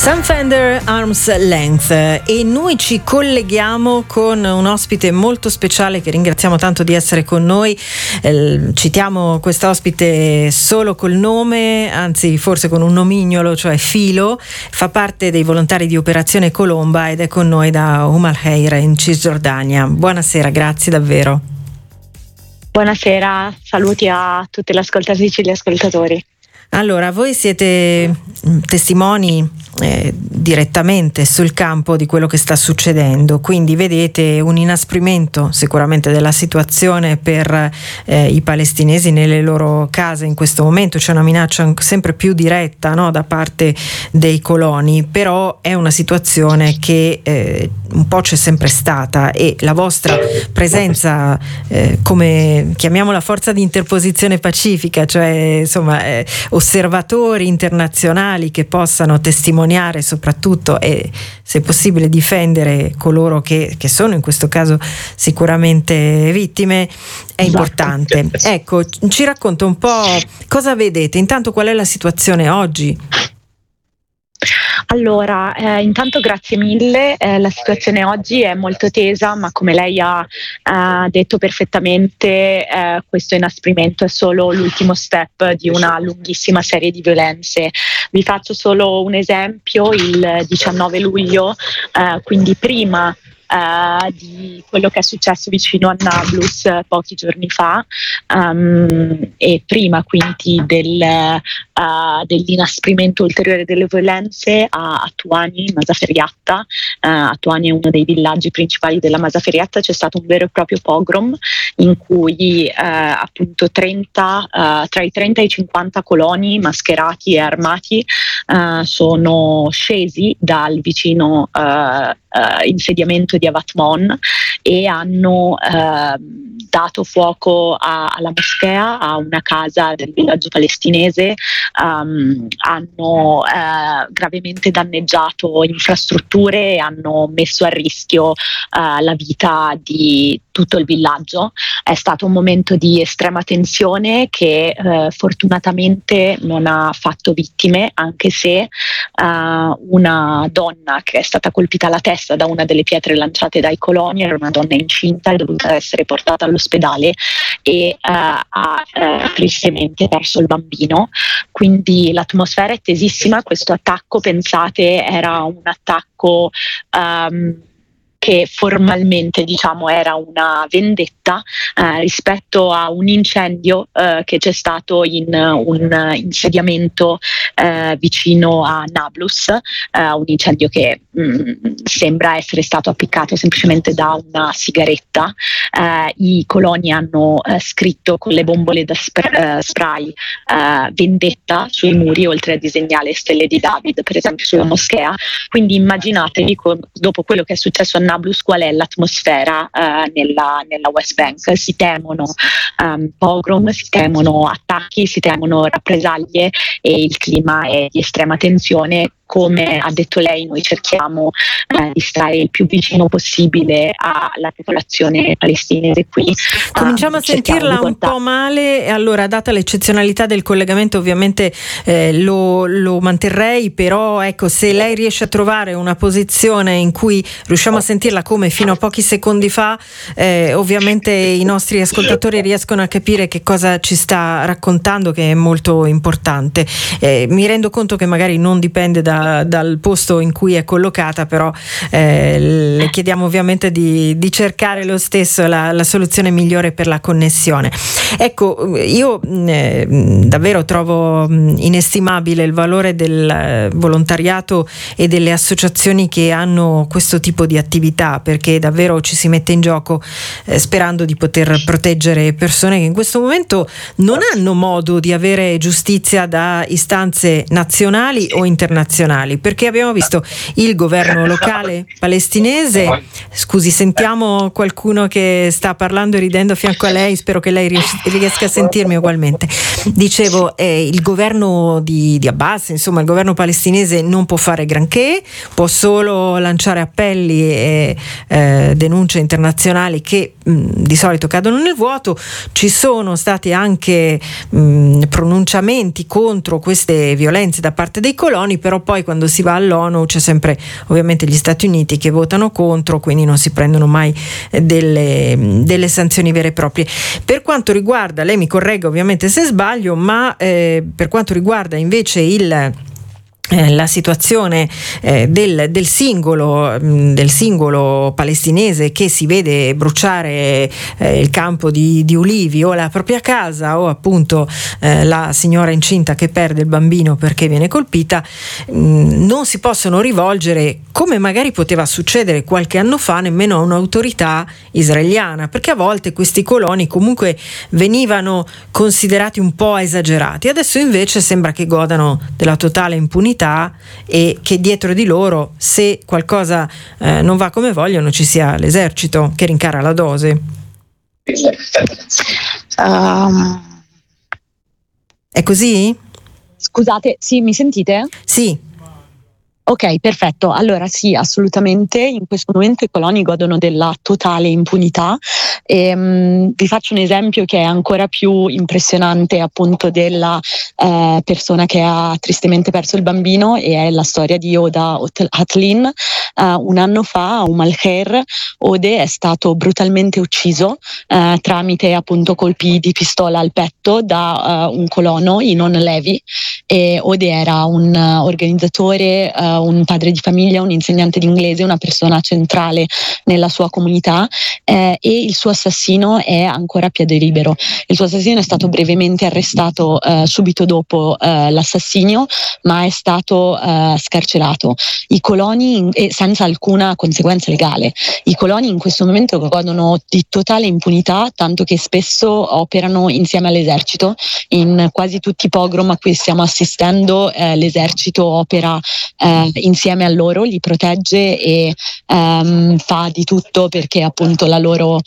Sam Fender, Arm's Length, e noi ci colleghiamo con un ospite molto speciale che ringraziamo tanto di essere con noi. Citiamo questa ospite solo col nome, anzi forse con un nomignolo, cioè Filo. Fa parte dei volontari di Operazione Colomba ed è con noi da Al Heira in Cisgiordania. Buonasera, grazie davvero. Buonasera, saluti a tutte le ascoltatrici e gli ascoltatori. Allora, voi siete testimoni direttamente sul campo di quello che sta succedendo, quindi vedete un inasprimento sicuramente della situazione per i palestinesi nelle loro case in questo momento. C'è una minaccia sempre più diretta, no, da parte dei coloni, però è una situazione che un po' c'è sempre stata, e la vostra presenza come, chiamiamola, forza di interposizione pacifica, cioè insomma osservatori internazionali che possano testimoniare soprattutto e, se possibile, difendere coloro che sono in questo caso sicuramente vittime, è importante. Ecco, ci racconta un po' cosa vedete, intanto qual è la situazione oggi? Allora, intanto grazie mille, la situazione oggi è molto tesa, ma come lei ha detto perfettamente, questo inasprimento è solo l'ultimo step di una lunghissima serie di violenze. Vi faccio solo un esempio: il 19 luglio, quindi prima di quello che è successo vicino a Nablus pochi giorni fa, e prima quindi dell'inasprimento ulteriore delle violenze a Tuani, Mazaferiatta. Tuani è uno dei villaggi principali della Mazaferiatta. C'è stato un vero e proprio pogrom in cui appunto tra i 30 e i 50 coloni mascherati e armati sono scesi dal vicino insediamento di Avatmon e hanno dato fuoco alla moschea, a una casa del villaggio palestinese, hanno gravemente danneggiato infrastrutture e hanno messo a rischio la vita di tutto il villaggio. È stato un momento di estrema tensione che fortunatamente non ha fatto vittime, anche se una donna che è stata colpita alla testa da una delle pietre lanciate dai coloni era una donna incinta, è dovuta essere portata all'ospedale e ha tristemente perso il bambino. Quindi l'atmosfera è tesissima. Questo attacco, pensate, era un attacco che formalmente, diciamo, era una vendetta rispetto a un incendio che c'è stato in un insediamento vicino a Nablus, un incendio che sembra essere stato appiccato semplicemente da una sigaretta. I coloni hanno scritto con le bombole da spray vendetta sui muri, oltre a disegnare stelle di David, per esempio, sulla moschea. Quindi immaginatevi, dopo quello che è successo a Nablus, qual è l'atmosfera nella West Bank. Si temono pogrom, si temono attacchi, si temono rappresaglie, e il clima è di estrema tensione. Come ha detto lei, noi cerchiamo di stare il più vicino possibile alla popolazione palestinese qui. Cominciamo a sentirla un po' male. Allora, data l'eccezionalità del collegamento, ovviamente lo manterrei, però ecco, se lei riesce a trovare una posizione in cui riusciamo a sentirla come fino a pochi secondi fa, ovviamente i nostri ascoltatori riescono a capire che cosa ci sta raccontando, che è molto importante. Mi rendo conto che magari non dipende dal posto in cui è collocata, però le chiediamo ovviamente di cercare lo stesso la soluzione migliore per la connessione. Ecco, io davvero trovo inestimabile il valore del volontariato e delle associazioni che hanno questo tipo di attività, perché davvero ci si mette in gioco sperando di poter proteggere persone che in questo momento non hanno modo di avere giustizia da istanze nazionali o internazionali, perché abbiamo visto il governo locale palestinese. Scusi, sentiamo qualcuno che sta parlando e ridendo a fianco a lei, spero che lei riesca a sentirmi ugualmente. Dicevo, il governo di Abbas, insomma il governo palestinese non può fare granché, può solo lanciare appelli e denunce internazionali che di solito cadono nel vuoto. Ci sono stati anche pronunciamenti contro queste violenze da parte dei coloni, però poi quando si va all'ONU c'è sempre ovviamente gli Stati Uniti che votano contro, quindi non si prendono mai delle sanzioni vere e proprie. Per quanto riguarda, lei mi corregga ovviamente se sbaglio, ma per quanto riguarda invece la situazione del singolo palestinese che si vede bruciare il campo di ulivi, o la propria casa, o appunto la signora incinta che perde il bambino perché viene colpita, non si possono rivolgere, come magari poteva succedere qualche anno fa, nemmeno a un'autorità israeliana, perché a volte questi coloni comunque venivano considerati un po' esagerati. Adesso invece sembra che godano della totale impunità e che dietro di loro, se qualcosa non va come vogliono, ci sia l'esercito che rincara la dose. È così? Scusate, sì, mi sentite? Sì. Ok, perfetto. Allora sì, assolutamente. In questo momento i coloni godono della totale impunità. Vi faccio un esempio che è ancora più impressionante, appunto, della persona che ha tristemente perso il bambino, e è la storia di Oda Hatlin. Un anno fa a Umm al-Khair Ode è stato brutalmente ucciso tramite appunto colpi di pistola al petto da un colono, Inon Levi. E Ode era un organizzatore, un padre di famiglia, un insegnante di inglese, una persona centrale nella sua comunità, e il suo assassino è ancora a piede libero. Il suo assassino è stato brevemente arrestato subito dopo l'assassinio, ma è stato scarcerato. I coloni, senza alcuna conseguenza legale, i coloni in questo momento godono di totale impunità, tanto che spesso operano insieme all'esercito. In quasi tutti i pogrom a cui stiamo assistendo, l'esercito opera insieme a loro, li protegge e fa di tutto perché appunto la loro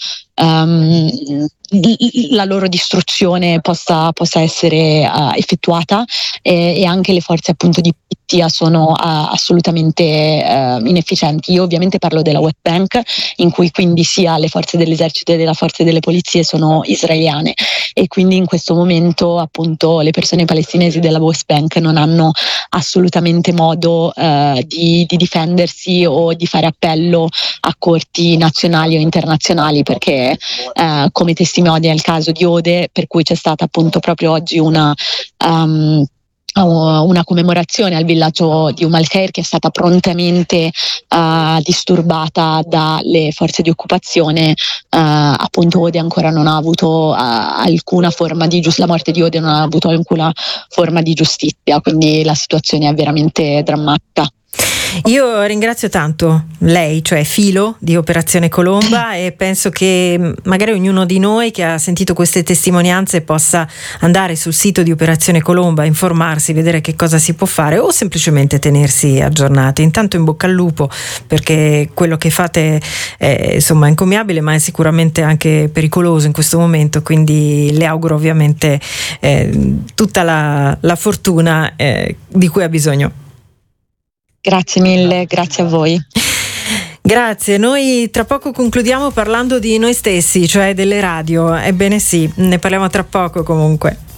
distruzione possa essere effettuata, e anche le forze appunto di polizia sono assolutamente inefficienti. Io ovviamente parlo della West Bank, in cui quindi sia le forze dell'esercito e delle forze delle polizie sono israeliane, e quindi in questo momento appunto le persone palestinesi della West Bank non hanno assolutamente modo di difendersi o di fare appello a corti nazionali o internazionali, perché come testimonia il caso di Ode, per cui c'è stata appunto proprio oggi una commemorazione al villaggio di Umm al-Khair, che è stata prontamente disturbata dalle forze di occupazione. Appunto Ode ancora non ha avuto alcuna forma di la morte di Ode non ha avuto alcuna forma di giustizia, quindi la situazione è veramente drammatica. Io ringrazio tanto lei, cioè Filo di Operazione Colomba, e penso che magari ognuno di noi che ha sentito queste testimonianze possa andare sul sito di Operazione Colomba, informarsi, vedere che cosa si può fare, o semplicemente tenersi aggiornati. Intanto in bocca al lupo, perché quello che fate è insomma encomiabile, ma è sicuramente anche pericoloso in questo momento, quindi le auguro ovviamente tutta la fortuna di cui ha bisogno. Grazie mille, grazie a voi. Grazie, noi tra poco concludiamo parlando di noi stessi, cioè delle radio. Ebbene sì, ne parliamo tra poco comunque.